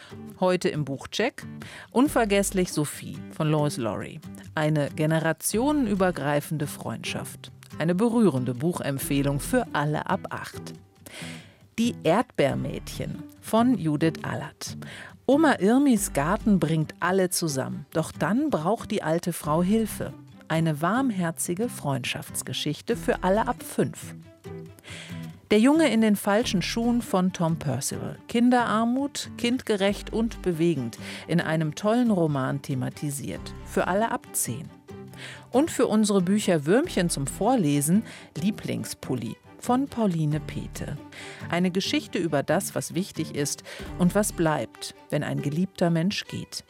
Heute im Buchcheck unvergesslich Sophie von Lois Lowry. Eine generationenübergreifende Freundschaft. Eine berührende Buchempfehlung für alle ab 8. Die Erdbeermädchen von Judith Allert. Oma Irmis Garten bringt alle zusammen. Doch dann braucht die alte Frau Hilfe. Eine warmherzige Freundschaftsgeschichte für alle ab 5. Der Junge in den falschen Schuhen von Tom Percival. Kinderarmut, kindgerecht und bewegend. In einem tollen Roman thematisiert. Für alle ab 10. Und für unsere Bücher Würmchen zum Vorlesen Lieblingspulli von Pauline Pethe. Eine Geschichte über das, was wichtig ist und was bleibt, wenn ein geliebter Mensch geht.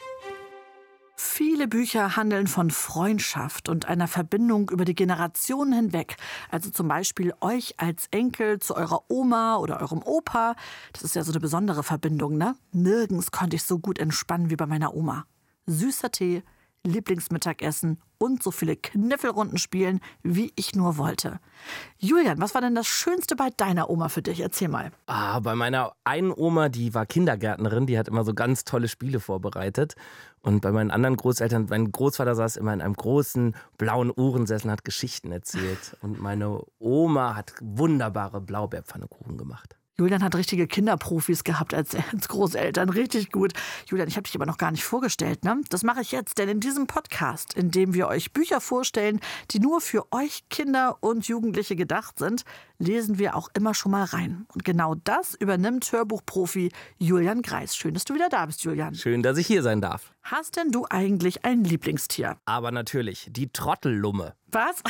Viele Bücher handeln von Freundschaft und einer Verbindung über die Generationen hinweg. Also zum Beispiel euch als Enkel zu eurer Oma oder eurem Opa. Das ist ja so eine besondere Verbindung, ne? Nirgends konnte ich so gut entspannen wie bei meiner Oma. Süßer Tee, Lieblingsmittagessen und so viele Kniffelrunden spielen, wie ich nur wollte. Julian, was war denn das Schönste bei deiner Oma für dich? Erzähl mal. Bei meiner einen Oma, die war Kindergärtnerin, die hat immer so ganz tolle Spiele vorbereitet. Und bei meinen anderen Großeltern, mein Großvater saß immer in einem großen blauen Uhrensessel und hat Geschichten erzählt. Und meine Oma hat wunderbare Blaubeerpfannkuchen gemacht. Julian hat richtige Kinderprofis gehabt als Großeltern. Richtig gut. Julian, ich habe dich aber noch gar nicht vorgestellt, ne? Das mache ich jetzt, denn in diesem Podcast, in dem wir euch Bücher vorstellen, die nur für euch Kinder und Jugendliche gedacht sind, lesen wir auch immer schon mal rein. Und genau das übernimmt Hörbuchprofi Julian Greis. Schön, dass du wieder da bist, Julian. Schön, dass ich hier sein darf. Hast denn du eigentlich ein Lieblingstier? Aber natürlich, die Trottellumme. Was?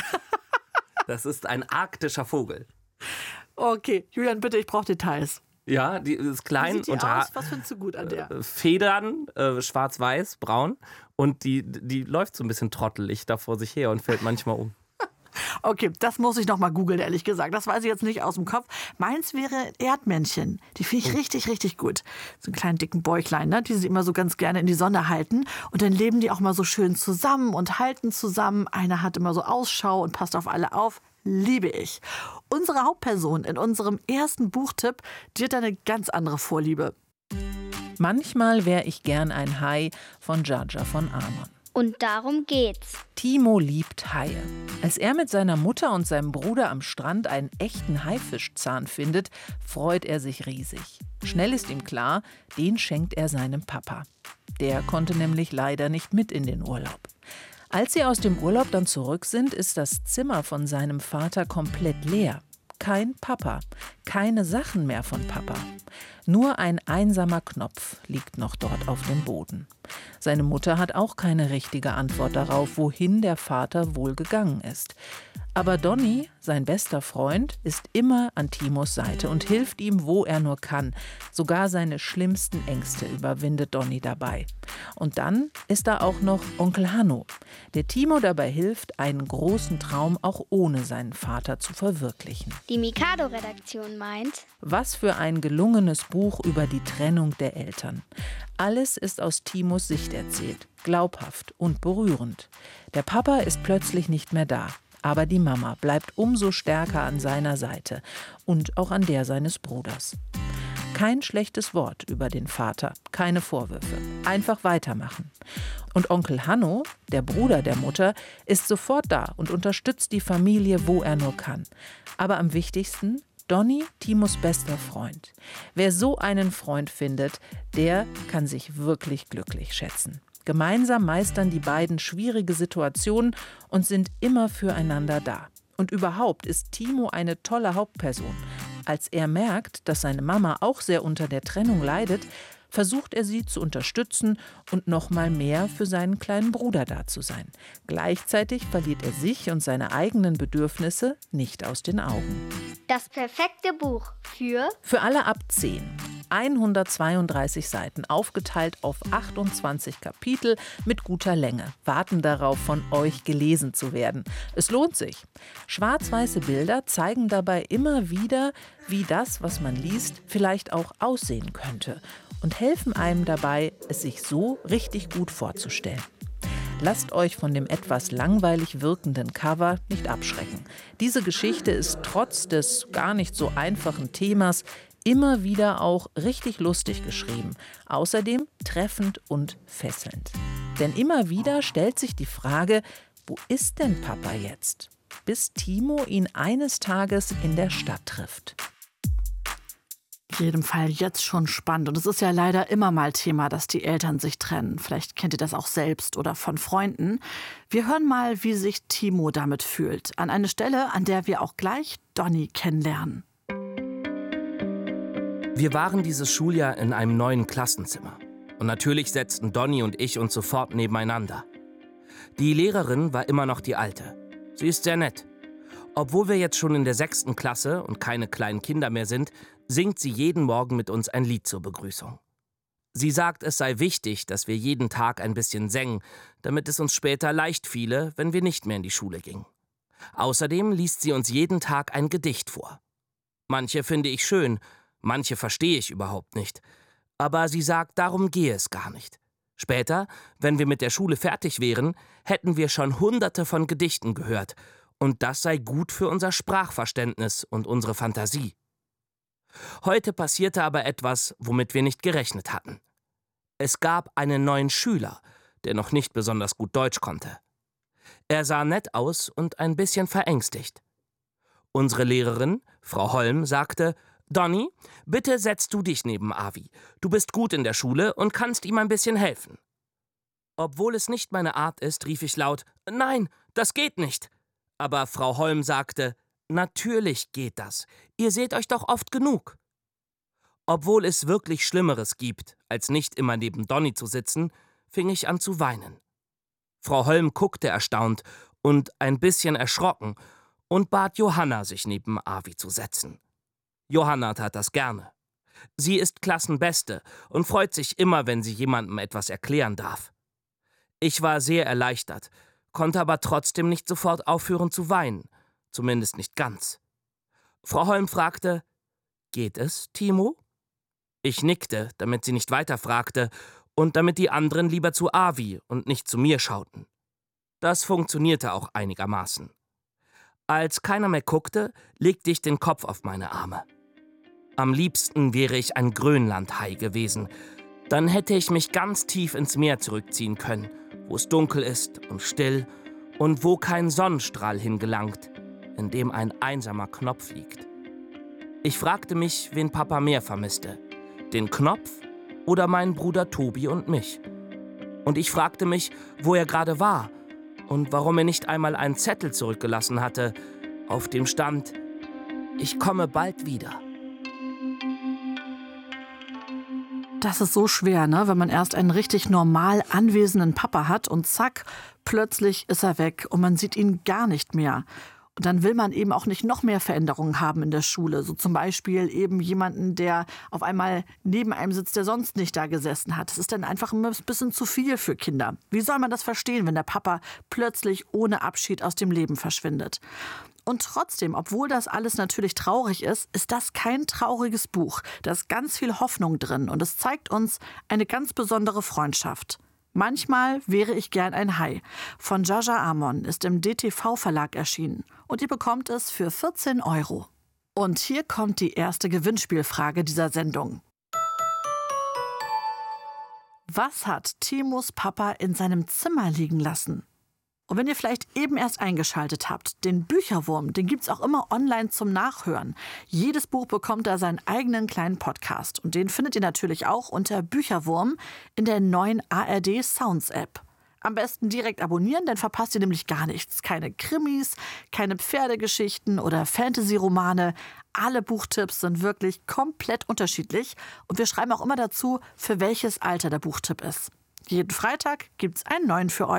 Das ist ein arktischer Vogel. Okay, Julian, bitte, ich brauche Details. Ja, die ist klein. Wie sieht die aus? Was findest du gut an der? Federn, schwarz-weiß, braun. Und die läuft so ein bisschen trottelig da vor sich her und fällt manchmal um. Okay, das muss ich noch mal googeln, ehrlich gesagt. Das weiß ich jetzt nicht aus dem Kopf. Meins wäre Erdmännchen. Die finde ich richtig, richtig gut. So einen kleinen dicken Bäuchlein, ne? Die sie immer so ganz gerne in die Sonne halten. Und dann leben die auch mal so schön zusammen und halten zusammen. Einer hat immer so Ausschau und passt auf alle auf. Liebe ich. Unsere Hauptperson in unserem ersten Buchtipp, die hat eine ganz andere Vorliebe. Manchmal wäre ich gern ein Hai von Jar-Jar von Amon. Und darum geht's. Timo liebt Haie. Als er mit seiner Mutter und seinem Bruder am Strand einen echten Haifischzahn findet, freut er sich riesig. Schnell ist ihm klar, den schenkt er seinem Papa. Der konnte nämlich leider nicht mit in den Urlaub. Als sie aus dem Urlaub dann zurück sind, ist das Zimmer von seinem Vater komplett leer. Kein Papa, keine Sachen mehr von Papa. Nur ein einsamer Knopf liegt noch dort auf dem Boden. Seine Mutter hat auch keine richtige Antwort darauf, wohin der Vater wohl gegangen ist. Aber Donny, sein bester Freund, ist immer an Timos Seite und hilft ihm, wo er nur kann. Sogar seine schlimmsten Ängste überwindet Donny dabei. Und dann ist da auch noch Onkel Hanno, der Timo dabei hilft, einen großen Traum auch ohne seinen Vater zu verwirklichen. Die Mikado-Redaktion meint, was für ein gelungenes Buch über die Trennung der Eltern. Alles ist aus Timos Sicht erzählt, glaubhaft und berührend. Der Papa ist plötzlich nicht mehr da. Aber die Mama bleibt umso stärker an seiner Seite und auch an der seines Bruders. Kein schlechtes Wort über den Vater, keine Vorwürfe. Einfach weitermachen. Und Onkel Hanno, der Bruder der Mutter, ist sofort da und unterstützt die Familie, wo er nur kann. Aber am wichtigsten, Donny, Timos bester Freund. Wer so einen Freund findet, der kann sich wirklich glücklich schätzen. Gemeinsam meistern die beiden schwierige Situationen und sind immer füreinander da. Und überhaupt ist Timo eine tolle Hauptperson. Als er merkt, dass seine Mama auch sehr unter der Trennung leidet, versucht er sie zu unterstützen und noch mal mehr für seinen kleinen Bruder da zu sein. Gleichzeitig verliert er sich und seine eigenen Bedürfnisse nicht aus den Augen. das perfekte Buch für alle ab 10. 132 Seiten, aufgeteilt auf 28 Kapitel mit guter Länge, warten darauf, von euch gelesen zu werden. Es lohnt sich. Schwarz-weiße Bilder zeigen dabei immer wieder, wie das, was man liest, vielleicht auch aussehen könnte und helfen einem dabei, es sich so richtig gut vorzustellen. Lasst euch von dem etwas langweilig wirkenden Cover nicht abschrecken. Diese Geschichte ist trotz des gar nicht so einfachen Themas Immer wieder auch richtig lustig geschrieben. Außerdem treffend und fesselnd. Denn immer wieder stellt sich die Frage, wo ist denn Papa jetzt? Bis Timo ihn eines Tages in der Stadt trifft. In jedem Fall jetzt schon spannend. Und es ist ja leider immer mal Thema, dass die Eltern sich trennen. Vielleicht kennt ihr das auch selbst oder von Freunden. Wir hören mal, wie sich Timo damit fühlt. An eine Stelle, an der wir auch gleich Donny kennenlernen. Wir waren dieses Schuljahr in einem neuen Klassenzimmer. Und natürlich setzten Donny und ich uns sofort nebeneinander. Die Lehrerin war immer noch die alte. Sie ist sehr nett. Obwohl wir jetzt schon in der 6. Klasse und keine kleinen Kinder mehr sind, singt sie jeden Morgen mit uns ein Lied zur Begrüßung. Sie sagt, es sei wichtig, dass wir jeden Tag ein bisschen singen, damit es uns später leicht fiele, wenn wir nicht mehr in die Schule gingen. Außerdem liest sie uns jeden Tag ein Gedicht vor. Manche finde ich schön, manche verstehe ich überhaupt nicht. Aber sie sagt, darum gehe es gar nicht. Später, wenn wir mit der Schule fertig wären, hätten wir schon Hunderte von Gedichten gehört. Und das sei gut für unser Sprachverständnis und unsere Fantasie. Heute passierte aber etwas, womit wir nicht gerechnet hatten. Es gab einen neuen Schüler, der noch nicht besonders gut Deutsch konnte. Er sah nett aus und ein bisschen verängstigt. Unsere Lehrerin, Frau Holm, sagte: »Donny, bitte setz du dich neben Avi. Du bist gut in der Schule und kannst ihm ein bisschen helfen.« Obwohl es nicht meine Art ist, rief ich laut: »Nein, das geht nicht!« Aber Frau Holm sagte: »Natürlich geht das. Ihr seht euch doch oft genug.« Obwohl es wirklich Schlimmeres gibt, als nicht immer neben Donny zu sitzen, fing ich an zu weinen. Frau Holm guckte erstaunt und ein bisschen erschrocken und bat Johanna, sich neben Avi zu setzen. Johanna tat das gerne. Sie ist Klassenbeste und freut sich immer, wenn sie jemandem etwas erklären darf. Ich war sehr erleichtert, konnte aber trotzdem nicht sofort aufhören zu weinen, zumindest nicht ganz. Frau Holm fragte: »Geht es, Timo?« Ich nickte, damit sie nicht weiter fragte und damit die anderen lieber zu Avi und nicht zu mir schauten. Das funktionierte auch einigermaßen. Als keiner mehr guckte, legte ich den Kopf auf meine Arme. Am liebsten wäre ich ein Grönlandhai gewesen. Dann hätte ich mich ganz tief ins Meer zurückziehen können, wo es dunkel ist und still und wo kein Sonnenstrahl hingelangt, in dem ein einsamer Knopf liegt. Ich fragte mich, wen Papa mehr vermisste, den Knopf oder meinen Bruder Tobi und mich. Und ich fragte mich, wo er gerade war und warum er nicht einmal einen Zettel zurückgelassen hatte, auf dem stand: »Ich komme bald wieder.« Das ist so schwer, ne? Wenn man erst einen richtig normal anwesenden Papa hat und zack, plötzlich ist er weg und man sieht ihn gar nicht mehr. Und dann will man eben auch nicht noch mehr Veränderungen haben in der Schule. So zum Beispiel eben jemanden, der auf einmal neben einem sitzt, der sonst nicht da gesessen hat. Das ist dann einfach ein bisschen zu viel für Kinder. Wie soll man das verstehen, wenn der Papa plötzlich ohne Abschied aus dem Leben verschwindet? Und trotzdem, obwohl das alles natürlich traurig ist, ist das kein trauriges Buch. Da ist ganz viel Hoffnung drin und es zeigt uns eine ganz besondere Freundschaft. Manchmal wäre ich gern ein Hai von Jaja Amon ist im DTV-Verlag erschienen und ihr bekommt es für 14 €. Und hier kommt die erste Gewinnspielfrage dieser Sendung. Was hat Timos Papa in seinem Zimmer liegen lassen? Und wenn ihr vielleicht eben erst eingeschaltet habt, den Bücherwurm, den gibt's auch immer online zum Nachhören. Jedes Buch bekommt da seinen eigenen kleinen Podcast. Und den findet ihr natürlich auch unter Bücherwurm in der neuen ARD Sounds App. Am besten direkt abonnieren, dann verpasst ihr nämlich gar nichts. Keine Krimis, keine Pferdegeschichten oder Fantasy-Romane. Alle Buchtipps sind wirklich komplett unterschiedlich. Und wir schreiben auch immer dazu, für welches Alter der Buchtipp ist. Jeden Freitag gibt's einen neuen für euch.